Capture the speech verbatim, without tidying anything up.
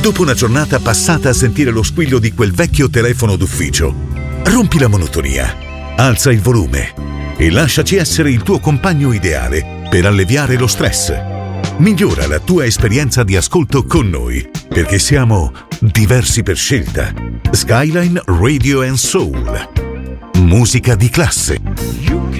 Dopo una giornata passata a sentire lo squillo di quel vecchio telefono d'ufficio, rompi la monotonia, alza il volume e lasciaci essere il tuo compagno ideale per alleviare lo stress. Migliora la tua esperienza di ascolto con noi, perché siamo diversi per scelta. Skyline Radio and Soul. Musica di classe.